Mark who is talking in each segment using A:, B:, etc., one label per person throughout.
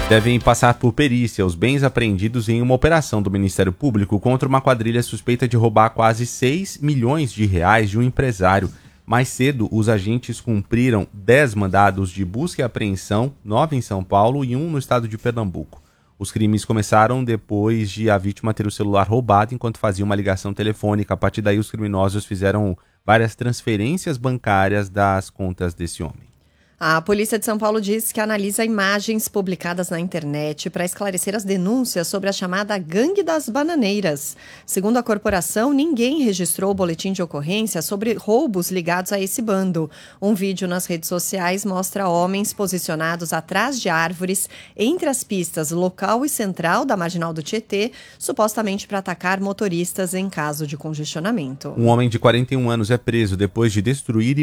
A: devem passar por perícia os bens apreendidos em uma operação do Ministério Público contra uma quadrilha suspeita de roubar quase 6 milhões de reais de um empresário. Mais cedo, os agentes cumpriram 10 mandados de busca e apreensão, 9 em São Paulo e 1 no estado de Pernambuco. Os crimes começaram depois de a vítima ter o celular roubado enquanto fazia uma ligação telefônica. A partir daí, os criminosos fizeram várias transferências bancárias das contas desse homem.
B: A Polícia de São Paulo diz que analisa imagens publicadas na internet para esclarecer as denúncias sobre a chamada Gangue das Bananeiras. Segundo a corporação, ninguém registrou o boletim de ocorrência sobre roubos ligados a esse bando. Um vídeo nas redes sociais mostra homens posicionados atrás de árvores entre as pistas local e central da Marginal do Tietê, supostamente para atacar motoristas em caso de congestionamento.
A: Um homem de 41 anos é preso depois de destruir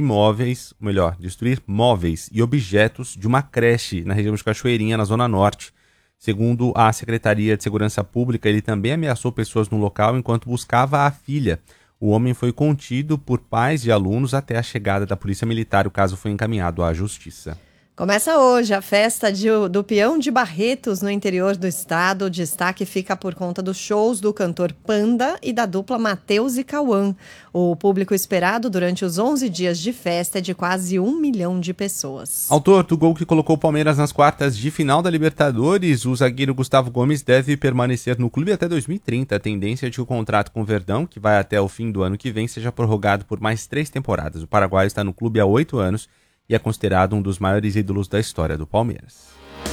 A: móveis e objetos de uma creche na região de Cachoeirinha, na Zona Norte. Segundo a Secretaria de Segurança Pública, ele também ameaçou pessoas no local enquanto buscava a filha. O homem foi contido por pais de alunos até a chegada da Polícia Militar. O caso foi encaminhado à Justiça.
B: Começa hoje a festa do Peão de Barretos no interior do estado. O destaque fica por conta dos shows do cantor Panda e da dupla Matheus e Cauã. O público esperado durante os 11 dias de festa é de quase 1 milhão de pessoas.
A: Autor do gol que colocou o Palmeiras nas quartas de final da Libertadores, o zagueiro Gustavo Gomes deve permanecer no clube até 2030. A tendência é de que o contrato com o Verdão, que vai até o fim do ano que vem, seja prorrogado por mais 3 temporadas. O paraguaio está no clube há 8 anos. E é considerado um dos maiores ídolos da história do Palmeiras.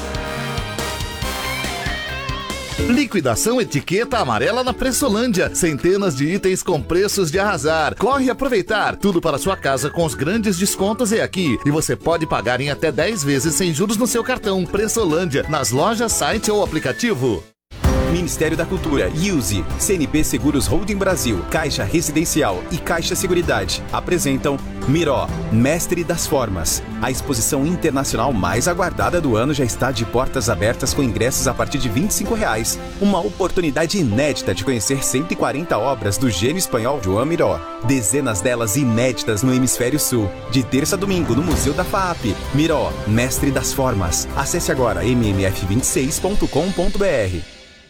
C: Liquidação etiqueta amarela na Pressolândia. Centenas de itens com preços de arrasar. Corre aproveitar. Tudo para sua casa com os grandes descontos é aqui. E você pode pagar em até 10 vezes sem juros no seu cartão. Pressolândia, nas lojas, site ou aplicativo.
D: Ministério da Cultura, IUSE, CNP Seguros Holding Brasil, Caixa Residencial e Caixa Seguridade apresentam Miró, Mestre das Formas. A exposição internacional mais aguardada do ano já está de portas abertas com ingressos a partir de R$ 25. Uma oportunidade inédita de conhecer 140 obras do gênio espanhol Joan Miró. Dezenas delas inéditas no Hemisfério Sul. De terça a domingo no Museu da FAAP. Miró, Mestre das Formas. Acesse agora mmf26.com.br.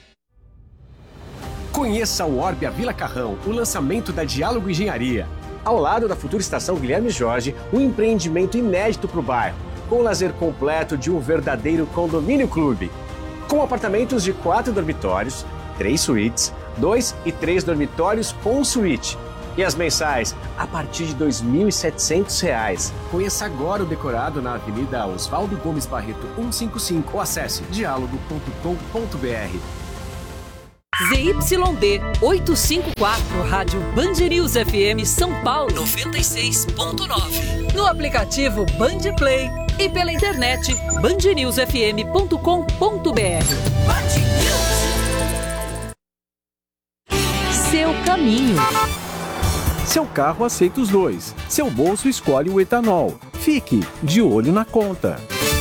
E: Conheça o Orbia Vila Carrão, o lançamento da Diálogo Engenharia. Ao lado da futura estação Guilherme Jorge, um empreendimento inédito para o bairro, com o lazer completo de um verdadeiro condomínio clube. Com apartamentos de 4 dormitórios, 3 suítes, 2 e 3 dormitórios com suíte. E as mensais a partir de R$ 2.700. Conheça agora o decorado na Avenida Oswaldo Gomes Barreto 155 ou acesse dialogo.com.br.
F: ZYD 854, Rádio Band News FM São Paulo 96.9. No aplicativo Band Play e pela internet bandnewsfm.com.br. Seu caminho.
G: Seu carro aceita os dois. Seu bolso escolhe o etanol. Fique de olho na conta.